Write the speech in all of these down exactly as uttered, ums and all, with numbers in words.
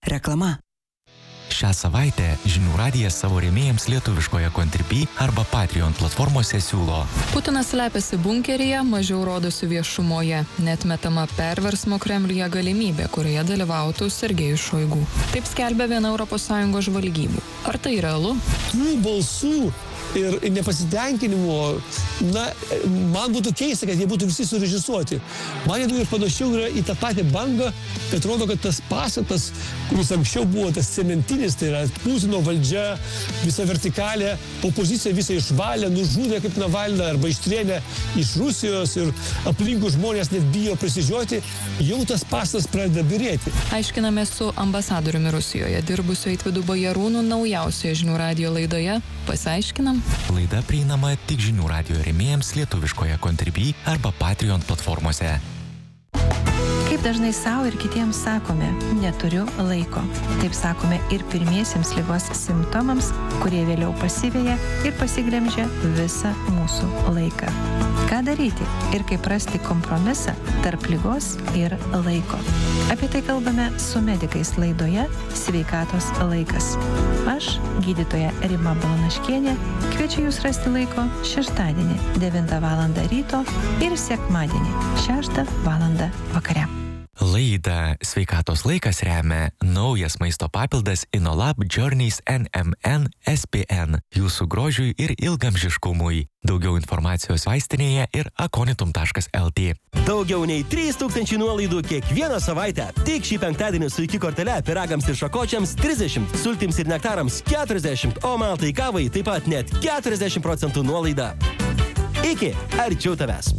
Reklama. Šią savaitę Žinių radijas savo rėmėjams lietuviškoje Contribui arba Patreon platformose siūlo. Putinas slepiasi bunkeryje, mažiau rodosi viešumoje. Neatmetama perversmo Kremliuje galimybė, kurioje dalyvautų Sergejus Šoigu. Taip skelbia viena Europos Sąjungos žvalgybų. Ar tai realu? Tų balsų ir nepasitenkinimo, na, man būtų keista, kad jie būtų visi surežisuoti. Man įdomu ir panašiau yra į tą patį bangą, kad rodo, kad tas pastatas, kuris anksčiau buvo tas cementinis, tai yra Putino valdžia, visa vertikalė, opozicija visą išvalė, nužudė kaip Navalną arba ištrėmė iš Rusijos ir aplinkų žmonės net bijo prisižioti, jau tas pastatas pradeda birėti. Aiškiname su ambasadoriumi Rusijoje dirbusiu Eitvydu Bajarūnu naujausioje Žinių radijo laidoje. Pasiaiškinam. Laida prieinama tik Žinių radijo rėmėjams lietuviškoje Contribui arba Patreon platformose. Kaip dažnai savo ir kitiems sakome, neturiu laiko. Taip sakome ir pirmiesiems ligos simptomams, kurie vėliau pasiveja ir pasiglemžia visą mūsų laiką. Ką daryti ir kaip rasti kompromisą tarp ligos ir laiko? Apie tai kalbame su medikais laidoje Sveikatos laikas. Aš, gydytoja Rima Balanaškienė, kviečiu jūs rasti laiko šeštadienį devintą valandą ryto ir sekmadienį šeštą valandą vakare. Laidą Sveikatos laikas remia naujas maisto papildas InnoLab Journeys N M N S P N jūsų grožiui ir ilgamžiškumui. Daugiau informacijos vaistinėje ir akonitum taškas el tė. Daugiau nei trys tūkstančiai nuolaidų kiekvieną savaitę. Tik šį penktadienį su iki kortele pyragams ir šakočiams trisdešimt, sultims ir nektarams keturiasdešimt, o maltai kavai taip pat net keturiasdešimt procentų nuolaida. Iki, arčiau tavęs.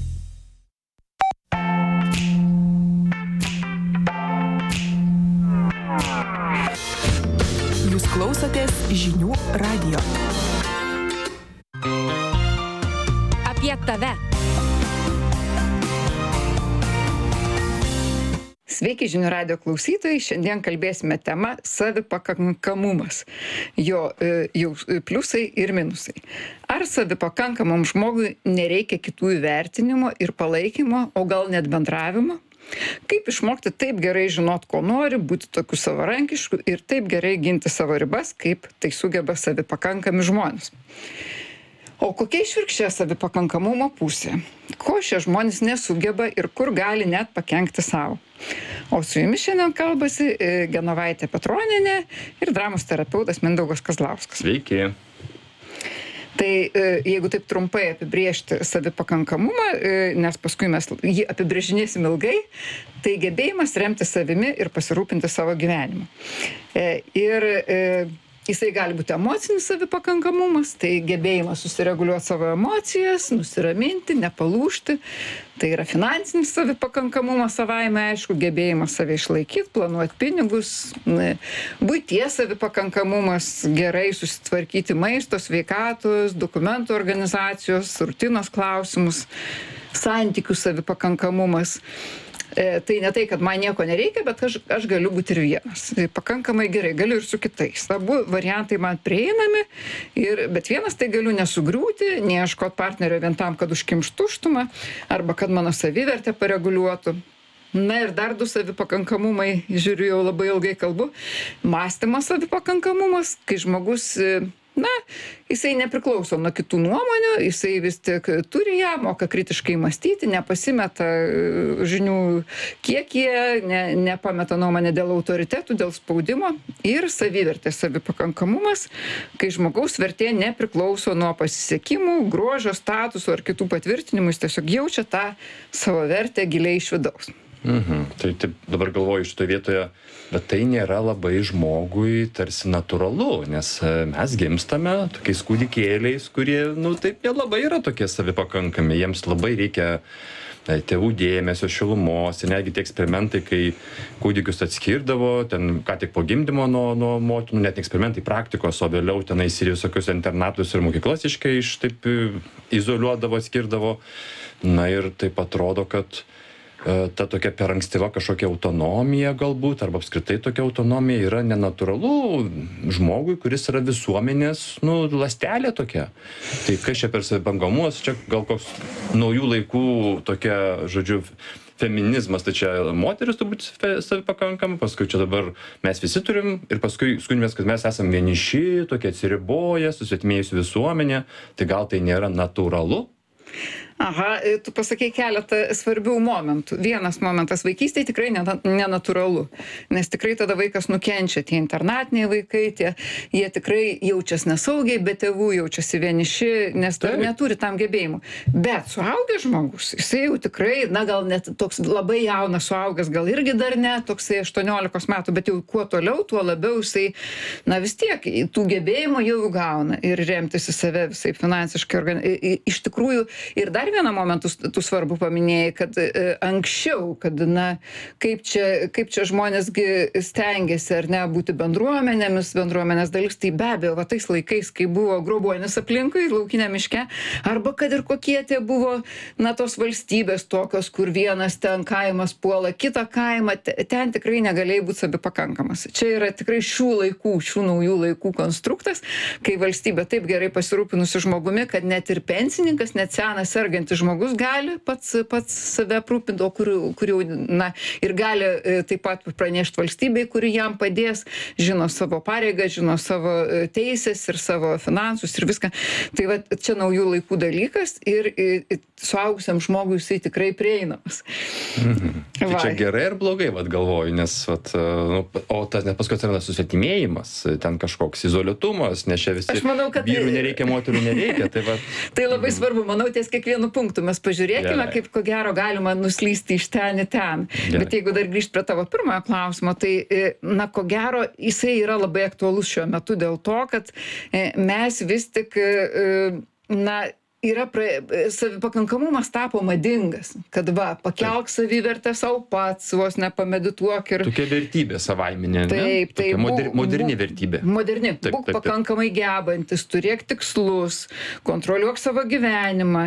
Jūs klausotės Žinių radijo. Apie tave. Sveiki Žinių radijo klausytojai, šiandien kalbėsime tema savipakankamumas, jo e, jau pliusai ir minusai. Ar savipakankamam žmogui nereikia kitų įvertinimo ir palaikymo, o gal net bendravimo? Kaip išmokti taip gerai žinot, ko nori, būti tokiu savarankišku ir taip gerai ginti savo ribas, kaip tai sugeba savipakankami žmonės? O kokia išvirkščia savipakankamumo pusė? Ko šie žmonės nesugeba ir kur gali net pakenkti savo? O su jumis šiandien kalbasi Genovaitė Petronienė ir dramos terapeutas Mindaugas Kazlauskas. Sveiki. Tai jeigu taip trumpai apibrėžti savipakankamumą, nes paskui mes jį apibrėžinėsim ilgai, tai gebėjimas remti savimi ir pasirūpinti savo gyvenimu. Ir jisai gali būti emocinis savipakankamumas, tai gebėjimas susireguliuoti savo emocijas, nusiraminti, nepalūžti. Tai yra finansinis savipakankamumas savaime, aišku, gebėjimas save išlaikyti, planuoti pinigus, buities savipakankamumas, gerai susitvarkyti maisto, sveikatos, dokumentų organizacijos, rutinos klausimus, santykių savipakankamumas. E, tai ne tai, kad man nieko nereikia, bet aš, aš galiu būti ir vienas. Tai pakankamai gerai, galiu ir su kitais. Abu variantai man prieinami, ir, bet vienas tai galiu nesugriūti, neieškoti partnerio vien tam, kad užkimšt tuštumą, arba kad mano savivertę pareguliuotų. Na ir dar du savipakankamumai, žiūriu, jau labai ilgai kalbu. Mąstymas savipakankamumas, kai žmogus... Na, jisai nepriklauso nuo kitų nuomonių, jisai vis tik turi ją, moka kritiškai mąstyti, nepasimeta žinių kiekyje, ne, nepameta nuomonę dėl autoritetų, dėl spaudimo. Ir savivertės savipakankamumas, kai žmogaus vertė nepriklauso nuo pasisekimų, grožio, statuso ar kitų patvirtinimų, jis tiesiog jaučia tą savo vertę giliai iš vidaus. Mhm. Tai taip dabar galvoju šitoje vietoje, bet tai nėra labai žmogui tarsi natūralu, nes mes gimstame tokiais kūdikėliais, kurie, nu, taip nelabai yra tokie savipakankami, jiems labai reikia tėvų dėmesio, šilumos, ir netgi tie eksperimentai, kai kūdikius atskirdavo, ten ką tik po gimdymo nuo, nuo motinų, net eksperimentai praktikos, o vėliau tenais ir visokius internatus ir mokyklas iškai iš taip izoliuodavo, atskirdavo. Na ir taip atrodo, kad ta tokia per ankstyva kažkokia autonomija galbūt, arba apskritai tokia autonomija yra nenatūralu žmogui, kuris yra visuomenės, nu, ląstelė tokia. Tai kas čia per savipakankamumas, čia gal koks naujų laikų tokia, žodžiu, feminizmas, tai čia moteris turbūt savipakankama, paskui čia dabar mes visi turim ir paskui skundžiamės, kad mes esame vieniši, tokie atsiriboję, susvetimėjusi visuomenė, tai gal tai nėra natūralu? Aha, tu pasakei keletą svarbių momentų. Vienas momentas - vaikystėje tikrai nenatūralu, nes tikrai tada vaikas nukenčia, tie internatiniai vaikai, tie, jie tikrai jaučiasi nesaugiai, bet tėvų jaučiasi vieniši, nes dar neturi tam gebėjimų. Bet suaugęs žmogus, jisai jau tikrai, na gal net toks labai jaunas suaugęs, gal irgi dar ne, toksai aštuoniolikos metų, bet jau kuo toliau, tuo labiau jisai, na vis tiek, tų gebėjimų jau gauna ir remtis į save visai finansiškai. Organi... Iš tikrųjų, ir dar vieną momentą tu svarbu paminėjai, kad e, anksčiau, kad, na, kaip čia, kaip čia žmonėsgi stengiasi, ar ne, būti bendruomenėmis, bendruomenės dalis, tai be abejo, va tais laikais, kai buvo grobuonis aplinkui, laukinė miške, arba kad ir kokie tie buvo, na, tos valstybės tokios, kur vienas ten kaimas puola kitą kaimą, ten tikrai negalėjai būti savipakankamas. Čia yra tikrai šių laikų, šių naujų laikų konstruktas, kai valstybė taip gerai pasirūpinusi žmogumi, kad net ir pensininkas, net senas sergantis žmogus gali pats, pats save aprūpinti, o kur, kur jau, na, ir gali e, taip pat pranešti valstybei, kuri jam padės, žino savo pareigą, žino savo e, teisės ir savo finansus ir viską. Tai va, čia naujų laikų dalykas ir e, e, suaugusiam žmogui jisai tikrai prieinamas. Mhm. Tai čia gerai ir blogai, vat galvoju, nes, vat, nu, o tas net paskui atsiranda susvetimėjimas, ten kažkoks izoliuotumas, nes čia visi manau, kad... vyrų nereikia, moterų nereikia. Tai, vat, tai labai svarbu, manau, ties kiekvienu punktų mes pažiūrėkime, Gerai. kaip ko gero galima nuslysti iš ten į ten. Gerai. Bet jeigu dar grįžt prie tavo pirmojo klausimo, tai, na, ko gero, jisai yra labai aktualus šiuo metu dėl to, kad mes vis tik, na, yra pra... savipakankamumas tapo madingas, kad va, pakelk savivertę savo pats, vos nepamedituok ir... Tokia vertybė savaiminė, ne? Taip, taip. Moder, būk, moderni būk, vertybė. Moderni. Taip, Būk taip, taip. pakankamai gebantis, turėk tikslus, kontroliuok savo gyvenimą.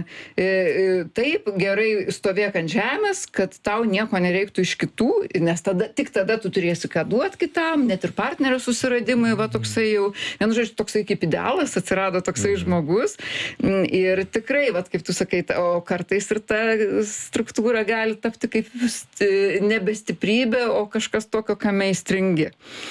Taip, gerai stovėk ant žemės, kad tau nieko nereiktų iš kitų, nes tada, tik tada tu turėsi ką duot kitam, net ir partnerio susiradimui, va toksai jau, vienu žodžiu, toksai kaip idealas, atsirado toksai mm. žmogus. Ir tikrai, vat, kaip tu sakai, o kartais ir ta struktūra gali tapti kaip nebe stiprybė, o kažkas tokio, kame įstringi.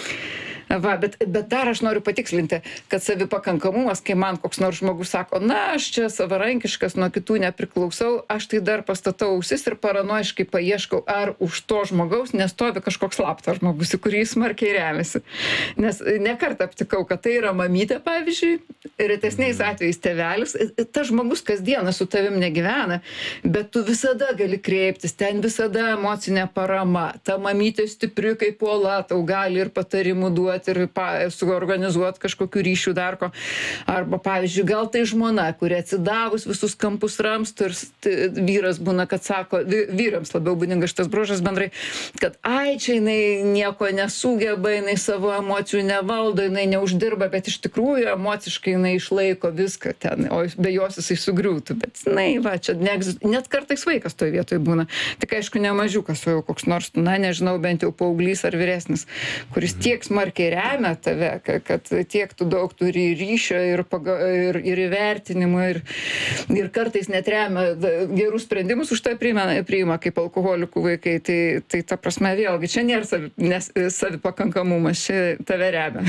Va, bet, bet dar aš noriu patikslinti, kad savipakankamumas, kai man koks nors žmogus sako, na, aš čia savarankiškas, nuo kitų nepriklausau, aš tai dar pastatau ausis ir paranoiškai paieškau, ar už to žmogaus nestovi kažkoks slaptas žmogus, į kurį smarkiai remiasi. Nes nekart aptikau, kad tai yra mamytė, pavyzdžiui, retesniais atvejais tėvelis, tas žmogus kasdieną su tavim negyvena, bet tu visada gali kreiptis, ten visada emocinė parama, ta mamytė stipri kaip uola, tau gali ir patarimų duoti, ir suorganizuoti kažkokių ryšių dar ko. Arba, pavyzdžiui, gal tai žmona, kuri atsidavus visus kampus ramstų ir vyras būna, kad sako, vyrams labiau būdinga šitas bruožas bendrai, kad ai, čia jinai nieko nesugeba, jinai savo emocijų nevaldo, jinai neuždirba, bet iš tikrųjų emociškai jinai išlaiko viską ten, o be jos jisai sugriūtų. Bet, na, va, čia neegzistuoja. Net kartais vaikas toje vietoje būna. Tik aišku, ne mažiukas, o jau koks nors, na, nežinau, bent jau paauglys ar vyresnis, kuris tiek smarkiai remia tave, kad tiek tu daug turi ryšio ir, paga, ir, ir įvertinimo ir, ir kartais net remia gerus sprendimus už tai priima, priima kaip alkoholikų vaikai. Tai, tai ta prasme vėlgi, čia nėra savi, nes, savipakankamumas, čia tave remia.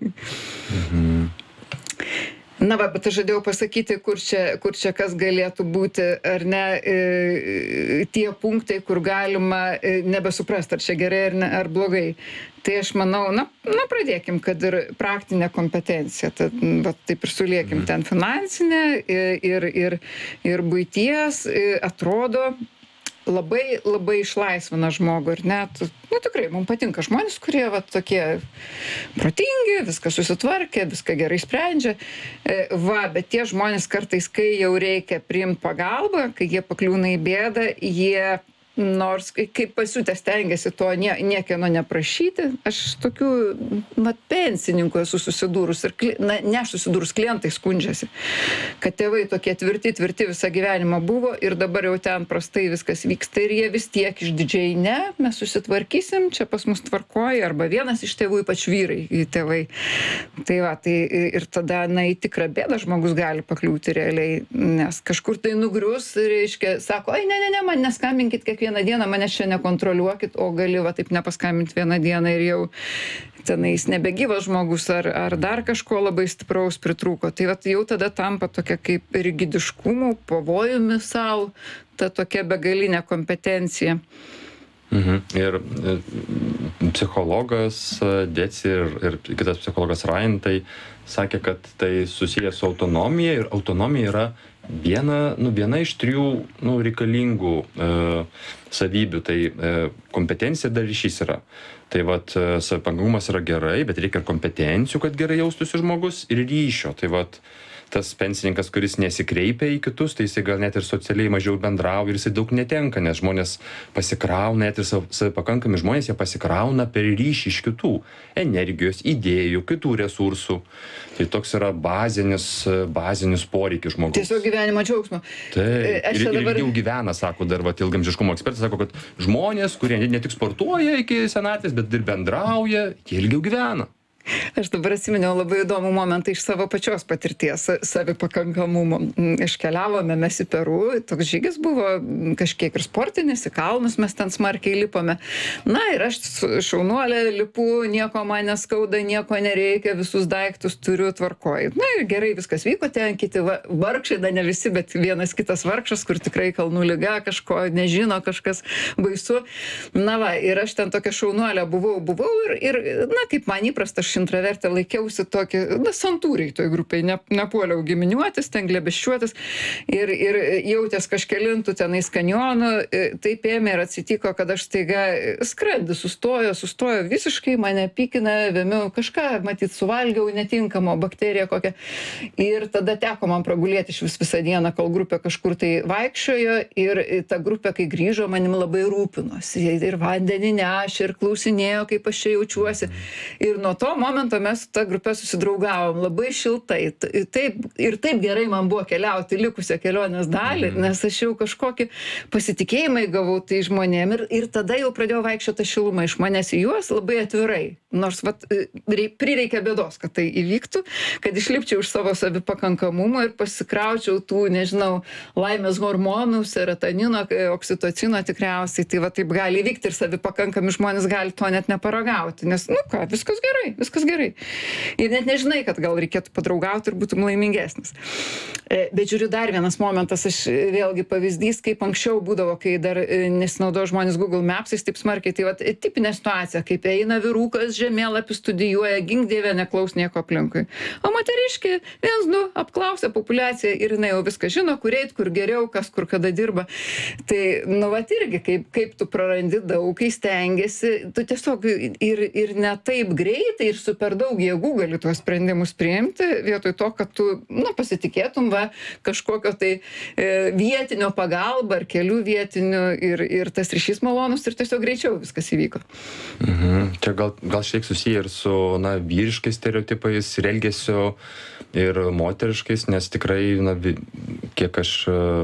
Mhm. Na va, bet aš žadėjau pasakyti, kur čia, kur čia kas galėtų būti, ar ne, e, tie punktai, kur galima e, nebesuprasti, ar čia gerai ar, ne, ar blogai. Tai aš manau, na, na pradėkim, kad ir praktinė kompetencija, tad, va, taip ir suliekim ten finansinė ir, ir, ir buities, atrodo, labai, labai išlaisvina žmogų ir net, nu tikrai, mums patinka žmonės, kurie va tokie protingi, viską susitvarkė, viską gerai sprendžia. Va, bet tie žmonės kartais, kai jau reikia priimti pagalbą, kai jie pakliūna į bėdą, jie nors kaip pasiutę stengiasi to nie, niekieno neprašyti. Aš tokių, mat, pensininkų esu susidūrus ir, na, ne aš susidūrus, klientai skundžiasi, kad tėvai tokie tvirti, tvirti visą gyvenimą buvo ir dabar jau ten prastai viskas vyksta ir jie vis tiek išdidžiai, ne, mes susitvarkysim, čia pas mus tvarkoja, arba vienas iš tėvų, ypač vyrai, tėvai. Tai va, tai ir tada, na, į tikrą bėdą žmogus gali pakliūti realiai, nes kažkur tai nugrius, reiškia, sako, ai, ne, ne, ne, man neskambinkit kiekvieną vieną dieną manęs čia nekontroliuokit, o gali va taip nepaskambinti vieną dieną ir jau tenais nebegyvas žmogus ar, ar dar kažko labai stipraus pritrūko. Tai vat jau tada tampa tokia kaip rigidiškumu, pavojumi savo, ta tokia begalinė kompetencija. Mhm. Ir psichologas Deci ir, ir kitas psichologas Ryan tai sakė, kad tai susijęs su autonomija ir autonomija yra viena, nu, viena iš trijų nu, reikalingų e, savybių. Tai e, kompetencija dar ryšys yra. Tai vat savipakankamumas yra gerai, bet reikia ir kompetencijų, kad gerai jaustųsi žmogus ir ryšio. Tai vat tas pensininkas, kuris nesikreipia į kitus, tai jisai gal net ir socialiai mažiau bendrauja ir jisai daug netenka, nes žmonės pasikrauna, net ir savipakankami žmonės, jie pasikrauna per ryšį iš kitų energijos, idėjų, kitų resursų. Tai toks yra bazinis, bazinis poreikis žmogus. Tiesiog gyvenimo džiaugsmo. Taip, Aš ir, ir dabar... ilgiau gyvena, sako dar vat, ilgamžiškumo ekspertas, sako, kad žmonės, kurie ne tik sportuoja iki senatvės, bet ir bendrauja, jie ilgiau gyvena. Aš dabar atsiminiau labai įdomų momentą iš savo pačios patirties savipakankamumo. Iškeliavome mes į Peru, toks žygis buvo kažkiek ir sportinis, į kalnus mes ten smarkiai lipome. Na ir aš šaunuolė lipu, nieko man neskauda, nieko nereikia, visus daiktus turiu tvarkoj. Na ir gerai viskas vyko, ten kiti va, vargšai, da ne visi, bet vienas kitas vargšas, kur tikrai kalnų liga, kažko nežino, kažkas baisu. Na va, ir aš ten tokia šaunuolė buvau, buvau ir, ir na kaip man įprasta, aš intravertė laikiausi tokį, na, santūriai toj grupiai, ne, nepuoliau giminiuotis, ten glebeščiuotis ir, ir jautės kažkelintų tenais kanjonų, taip ėmė ir atsitiko, kad aš staiga skrandį sustojo, sustojo visiškai, mane pykina, vėmiau kažką, matyt, suvalgiau netinkamo bakteriją kokią ir tada teko man pragulėti iš vis visą dieną, kol grupė kažkur tai vaikščiojo ir ta grupė, kai grįžo, manim labai rūpinosi ir vandenį nešė ir klausinėjo, kaip aš čia jaučiuosi ir nuo to momento mes su ta grupė susidraugavom labai šiltai. Taip, ir taip gerai man buvo keliauti likusią kelionės dalį, nes aš jau kažkokį pasitikėjimą įgavau tai žmonėm ir, ir tada jau pradėjau vaikščioti šilumą iš manęs į juos labai atvirai. Nors vat, prireikia bėdos, kad tai įvyktų, kad išlipčiau iš savo savipakankamumo ir pasikraučiau tų, nežinau, laimės hormonų, serotonino, oksitocino tikriausiai. Tai va taip gali įvykti ir savipakankami žmonės gali to net neparagauti, nes, nu ką, viskas gerai, viskas gerai. Ir net nežinai, kad gal reikėtų padraugauti ir būtum laimingesnis. Bet žiūriu, dar vienas momentas, aš vėlgi pavyzdys, kaip anksčiau būdavo, kai dar nesinaudojo žmonės Google Mapsais taip smarkiai, tai va tipinė situacija, kaip eina vyrukas, žemėlapį studijuoja, gink dieve, neklaus nieko aplinkui. O moteriškė, viens, du, apklausė populiaciją ir jinai jau viską žino, kur eit, kur geriau, kas kur kada dirba. Tai, nu, va, irgi, kaip, kaip tu prarandi daug, kai stengiasi, tu tiesiog ir, ir ne taip greitai ir su per daug jėgų gali tuos sprendimus priimti, vietoj to, kad tu, nu, pasitikėtum, va, kažkokio tai e, vietinio pagalba ar kelių vietinių ir, ir tas ryšys malonus ir tiesiog greičiau viskas įvyko. Mhm. Čia gal, gal šiek susiję ir su, na, vyriškais stereotipais ir elgesio ir moteriškais, nes tikrai, na, kiek aš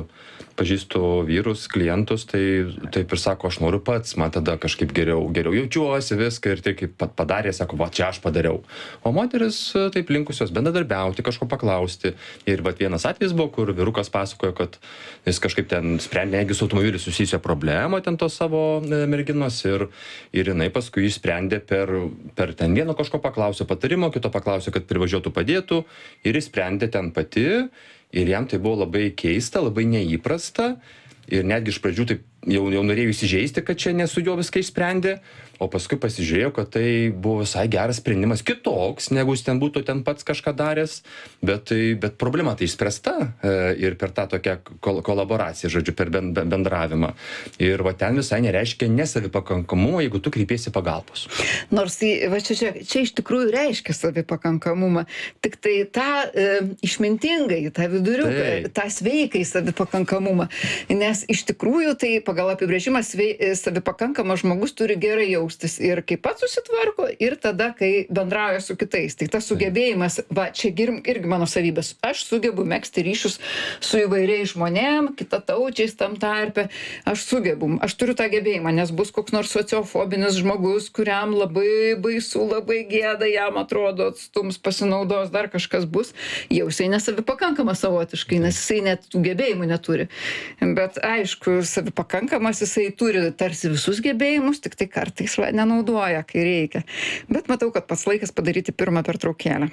pažįstu vyrus, klientus, tai taip ir sako, aš noriu pats, man tada kažkaip geriau, geriau jaučiuosi viską ir tai kaip padarė, sako, va, čia aš padariau. O moteris taip linkusios bendradarbiauti, kažko paklausti. Ir va, vienas atvejis buvo, kur vyrukas pasakojo, kad jis kažkaip ten sprendė, jeigu su automobiliu susijusią problemą ten to savo merginos ir, ir jinai paskui išsprendė per, per ten vieno kažko paklausė patarimo, kito paklausė, kad privažiuotų padėtų ir išsprendė ten pati. Ir jam tai buvo labai keista, labai neįprasta ir netgi iš pradžių taip jau, jau norėjau įsižeisti, kad čia ne su juo viską išsprendė, o paskui pasižiūrėjau, kad tai buvo visai geras sprendimas, kitoks, negu jis ten būtų ten pats kažką daręs, bet, bet problema tai išspręsta ir per tą tokią kol, kolaboraciją, žodžiu, per bendravimą. Ir va ten visai nereiškia nesavipakankamumą, jeigu tu kreipiesi pagalbos. Nors tai, va čia, čia, čia iš tikrųjų reiškia savipakankamumą, tik tai tą e, išmintingai, tą viduriuką, tai. tą sveikai savipakankamumą, nes iš tikrųjų tai pagal apibrėžimą savipakankamas žmogus turi gerai jau ir kai pats susitvarko, ir tada, kai bendrauja su kitais. Tai tas sugebėjimas, va, čia irgi mano savybės. Aš sugebu megzti ryšius su įvairiais žmonėm, kitataučiais tam tarpe. Aš sugebu, aš turiu tą gebėjimą, nes bus koks nors sociofobinis žmogus, kuriam labai baisu, labai gėda, jam atrodo, atstums, pasinaudos, dar kažkas bus. Jau jisai nesavipakankamas savotiškai, nes jisai net tų gebėjimų neturi. Bet aišku, savipakankamas pakankamas, jisai turi tarsi visus gebėjimus, tik tai kartais va, nenaudoja, kai reikia. Bet matau, kad pats laikas padaryti pirmą pertraukėlę.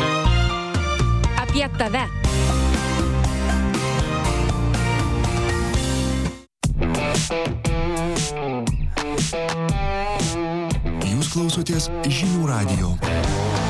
Apie tave. Jūs klausotės Žinių radijo.